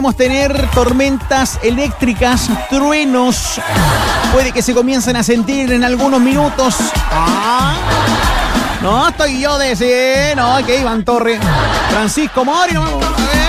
Vamos a tener tormentas eléctricas, truenos. Puede que se comiencen a sentir en algunos minutos. No, estoy yo de ese. No, que Iván Torres. Francisco Mori, no.